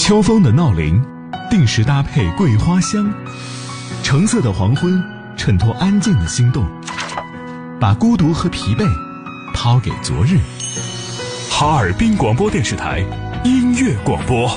秋风的闹铃，定时搭配桂花香，橙色的黄昏衬托安静的心动，把孤独和疲惫抛给昨日。哈尔滨广播电视台音乐广播。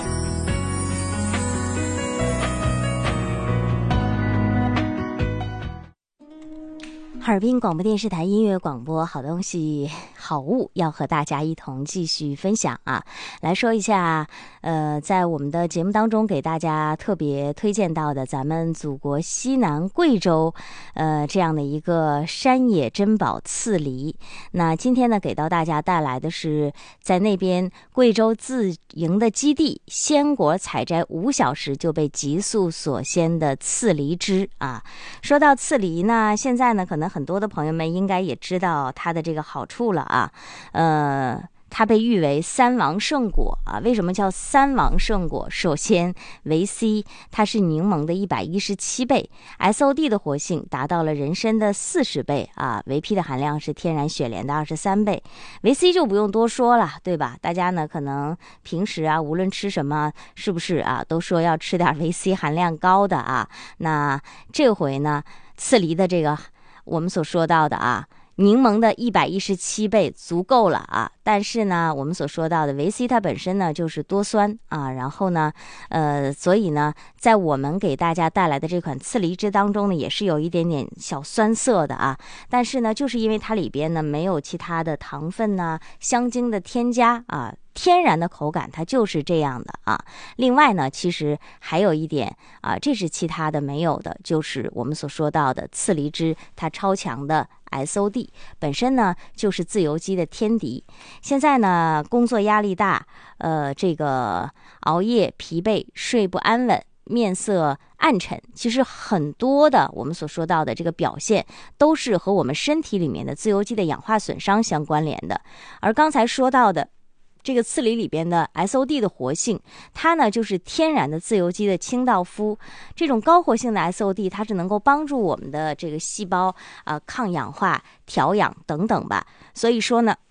哈尔滨广播电视台音乐广播，好东西好物要和大家一同继续分享啊！来说一下，在我们的节目当中给大家特别推荐到的咱们祖国西南贵州，这样的一个山野珍宝刺梨。那今天呢，给到大家带来的是在那边贵州自营的基地，鲜果采摘5小时就被急速锁鲜的刺梨汁啊。说到刺梨呢，现在呢，可能很多的朋友们应该也知道它的这个好处了啊，它被誉为3王圣果啊。为什么叫3王圣果？首先，维 C 它是柠檬的117倍 ，SOD 的活性达到了人参的40倍啊，维 P 的含量是天然雪莲的23倍。维 C 就不用多说了，对吧？大家呢可能平时啊，无论吃什么，是不是啊，都说要吃点维 C 含量高的啊。那这回呢，刺梨的这个我们所说到的啊，柠檬的117倍足够了啊，但是呢，我们所说到的维 C 它本身呢就是多酸啊，然后呢，所以呢，在我们给大家带来的这款刺梨汁当中呢，也是有一点点小酸涩的啊，但是呢，就是因为它里边呢没有其他的糖分呐、香精的添加啊。天然的口感它就是这样的啊。另外呢，其实还有一点啊，这是其他的没有的，就是我们所说到的刺梨汁，它超强的 SOD 本身呢就是自由基的天敌。现在呢，工作压力大，这个熬夜、疲惫、睡不安稳。面色暗沉，其实很多的我们所说到的这个表现都是和我们身体里面的自由基的氧化损伤相关联的。而刚才说到的这个刺梨里边的 SOD 的活性，它呢就是天然的自由基的清道夫。这种高活性的 SOD， 它是能够帮助我们的这个细胞抗氧化、调养等等吧。所以说呢，